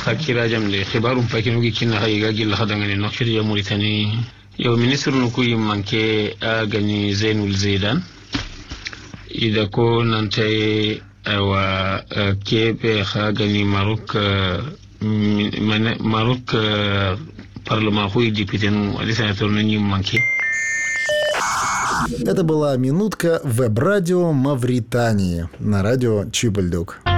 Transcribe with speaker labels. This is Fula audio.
Speaker 1: خاكيرا جمل خبار فاكينو كنا هايغا جل خدغني نوكشر يا موريتاني يو منستر نكوي مانكي اغني زين الزيدان اذا كون انت او كيف خاغني ماروك парламент хуй депутату Александру Наньиманке.
Speaker 2: Это была минутка веб-радио Мавритании на радио Чебальдук.